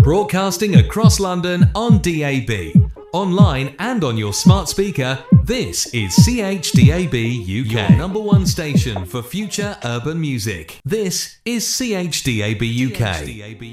Broadcasting across London on DAB, online and on your smart speaker, this is CHDAB UK, your number one station for future urban music. This is CHDAB UK.